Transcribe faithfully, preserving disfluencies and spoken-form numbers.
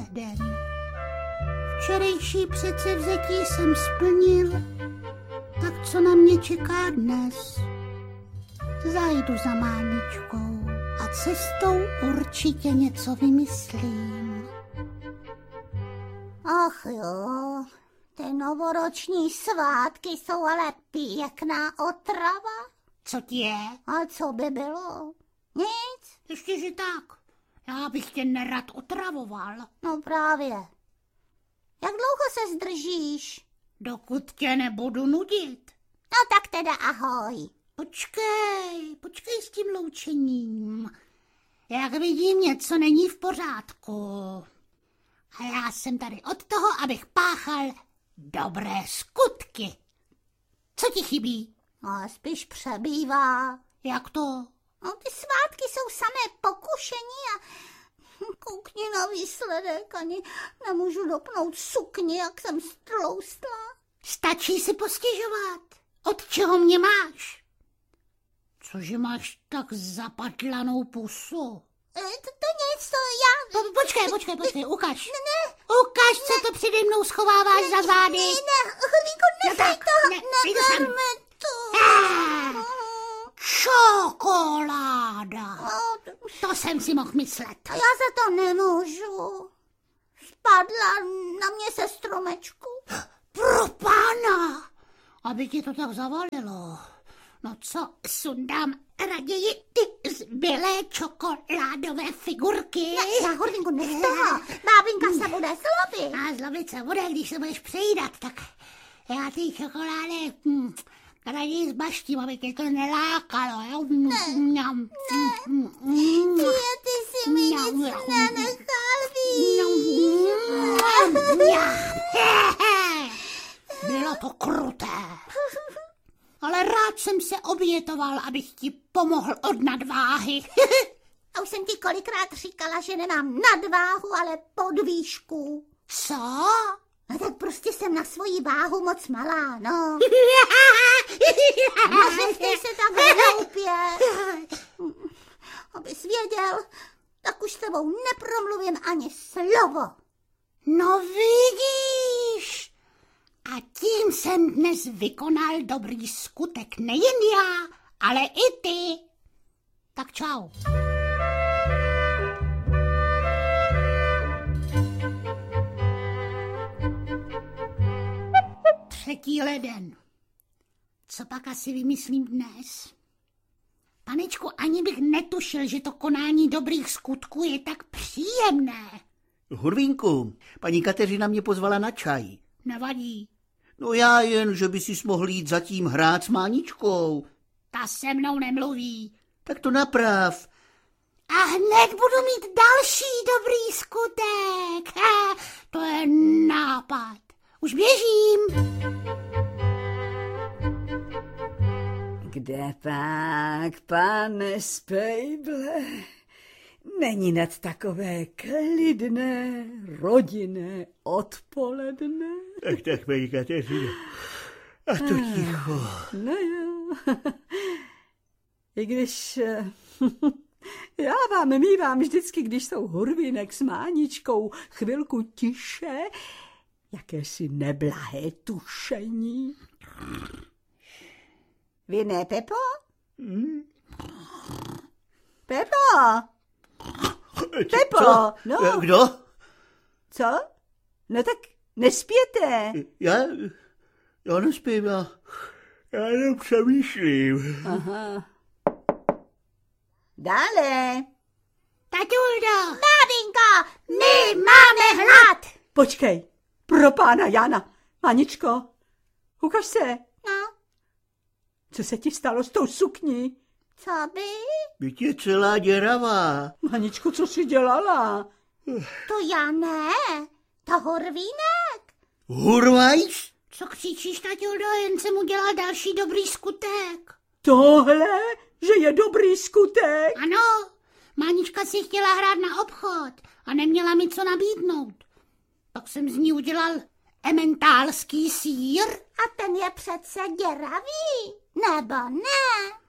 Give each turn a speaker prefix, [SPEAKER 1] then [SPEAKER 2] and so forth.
[SPEAKER 1] leden. Včerejší předsevzetí jsem splnil, tak co na mě čeká dnes? Zajdu za Máničkou a cestou určitě něco vymyslím.
[SPEAKER 2] Ach jo, ty novoroční svátky jsou ale pěkná otrava.
[SPEAKER 1] Co ti je?
[SPEAKER 2] A co by bylo? Nic.
[SPEAKER 1] Ještě, že tak. Já bych tě nerad otravoval.
[SPEAKER 2] No právě. Jak dlouho se zdržíš?
[SPEAKER 1] Dokud tě nebudu nudit.
[SPEAKER 2] No tak teda ahoj.
[SPEAKER 1] Počkej, počkej s tím loučením. Jak vidím, něco není v pořádku. A já jsem tady od toho, abych páchal dobré skutky. Co ti chybí?
[SPEAKER 2] No spíš přebývá.
[SPEAKER 1] Jak to?
[SPEAKER 2] No ty svátky jsou samé pokušení a koukni na výsledek, ani nemůžu dopnout sukni, jak jsem stloustla.
[SPEAKER 1] Stačí si postěžovat. Od čeho mě máš? Cože máš tak zapadlanou pusu?
[SPEAKER 2] E, to, to nic, to já...
[SPEAKER 1] Po, počkej, počkej, počkej, ukaž.
[SPEAKER 2] Ne, ne.
[SPEAKER 1] Ukaž, co to přede mnou schováváš za zády.
[SPEAKER 2] Ne, ne, Chodlíku, nechej
[SPEAKER 1] no
[SPEAKER 2] to,
[SPEAKER 1] ne,
[SPEAKER 2] neberme to.
[SPEAKER 1] Ah, čokoláda.
[SPEAKER 2] No,
[SPEAKER 1] To jsem si mohl myslet.
[SPEAKER 2] já za to nemůžu. Spadla na mě se stromečku.
[SPEAKER 1] Pro pána, aby ti to tak zavalilo. No co, sundám raději ty zbylé čokoládové figurky.
[SPEAKER 2] Ne, já, Horvinku, nech toho. Bábinka se bude zlobit.
[SPEAKER 1] A zlobit se bude, když se budeš přejídat, tak já ty čokolády hm, raději zbaštím, aby tě to nelákalo, jo?
[SPEAKER 2] Ne,
[SPEAKER 1] Mňam,
[SPEAKER 2] ne. Ty, ty si mi nic nenechal víc.
[SPEAKER 1] Bylo to kruté. Ale rád jsem se obětoval, abych ti pomohl od nadváhy.
[SPEAKER 2] A už jsem ti kolikrát říkala, že nemám nadváhu, ale podvýšku.
[SPEAKER 1] Co?
[SPEAKER 2] No tak prostě jsem na svoji váhu moc malá, no. Neřechtej se tak hloupě. Abys věděl, tak už s tebou nepromluvím ani slovo.
[SPEAKER 1] No vidíš. A tím jsem dnes vykonal dobrý skutek. Nejen já, ale i ty. Tak čau. Třetí leden. Co pak asi vymyslím dnes? Panečku, ani bych netušil, že to konání dobrých skutků je tak příjemné.
[SPEAKER 3] Hurvínku, paní Kateřina mě pozvala na čaj.
[SPEAKER 1] Nevadí.
[SPEAKER 3] No já jen, že by si mohl jít zatím hrát s Máničkou.
[SPEAKER 1] Ta se mnou nemluví.
[SPEAKER 3] Tak to naprav.
[SPEAKER 1] A hned budu mít další dobrý skutek. Ha, to je nápad. Už běžím.
[SPEAKER 4] Kde pak, pane Spejble? Není nad takové klidné, rodinné odpoledne?
[SPEAKER 3] Tak, tak, paní Kateřina. A to ticho.
[SPEAKER 4] No jo. I když já vám mívám vždycky, když jsou Hurvínek s Máničkou chvilku tiše, jakési neblahé tušení. Vy ne, Pepo? Hmm? Pepo? Pepo,
[SPEAKER 3] Co?
[SPEAKER 4] no.
[SPEAKER 3] Kdo?
[SPEAKER 4] Co? No tak nespěte.
[SPEAKER 3] Já, já nespím, já, já jenom přemýšlím.
[SPEAKER 4] Aha. Dále.
[SPEAKER 1] Tatuldo,
[SPEAKER 2] Bábinko,
[SPEAKER 1] my máme hlad.
[SPEAKER 4] Počkej, pro pána Jana. Maničko, ukaž se.
[SPEAKER 2] no,
[SPEAKER 4] Co se ti stalo s tou sukní?
[SPEAKER 2] co by?
[SPEAKER 3] Byť je celá děravá.
[SPEAKER 4] Maničku, co jsi dělala?
[SPEAKER 2] To já ne, to Horvínek.
[SPEAKER 3] Hurvajs?
[SPEAKER 1] Co křičíš, tatuldo, jen jsem udělal další dobrý skutek.
[SPEAKER 4] Tohle, že je dobrý skutek?
[SPEAKER 1] Ano, Mánička si chtěla hrát na obchod a neměla mi co nabídnout. Tak jsem z ní udělal ementálský sýr.
[SPEAKER 2] A ten je přece děravý, nebo ne?